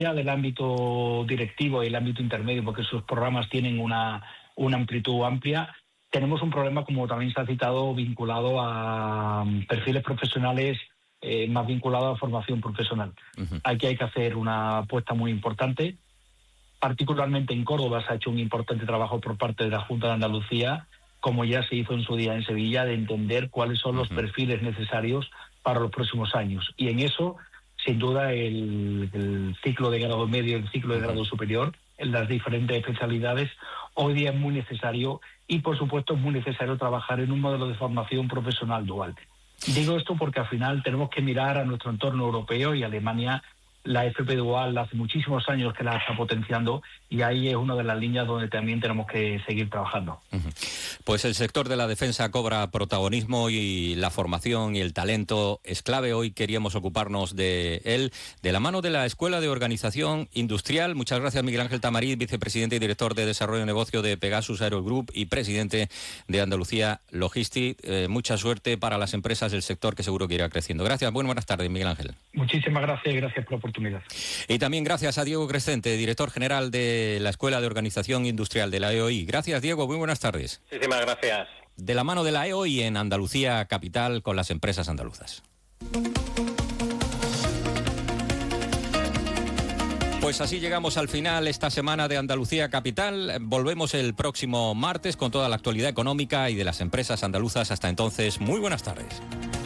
del ámbito directivo y el ámbito intermedio, porque sus programas tienen una amplitud amplia, tenemos un problema, como también se ha citado, vinculado a perfiles profesionales más vinculados a formación profesional. Aquí hay que hacer una apuesta muy importante. Particularmente en Córdoba se ha hecho un importante trabajo por parte de la Junta de Andalucía, como ya se hizo en su día en Sevilla, de entender cuáles son los perfiles necesarios para los próximos años. Y en eso, sin duda, el ciclo de grado medio y el ciclo de grado superior, en las diferentes especialidades, hoy día es muy necesario y, por supuesto, es muy necesario trabajar en un modelo de formación profesional dual. Digo esto porque al final tenemos que mirar a nuestro entorno europeo, y Alemania, la FP Dual hace muchísimos años que la está potenciando, y ahí es una de las líneas donde también tenemos que seguir trabajando. Pues el sector de la defensa cobra protagonismo y la formación y el talento es clave. Hoy queríamos ocuparnos de él, de la mano de la Escuela de Organización Industrial. Muchas gracias, Miguel Ángel Tamariz, vicepresidente y director de Desarrollo de Negocio de Pegasus Aero Group y presidente de Andalucía Logistics. Mucha suerte para las empresas del sector, que seguro que irá creciendo. Gracias, buenas tardes, Miguel Ángel. Muchísimas gracias y gracias por la oportunidad. Y también gracias a Diego Crescente, director general de la Escuela de Organización Industrial de la EOI. Gracias, Diego, muy buenas tardes. Muchísimas gracias. De la mano de la EOI en Andalucía Capital con las empresas andaluzas. Pues así llegamos al final esta semana de Andalucía Capital. Volvemos el próximo martes con toda la actualidad económica y de las empresas andaluzas. Hasta entonces, muy buenas tardes.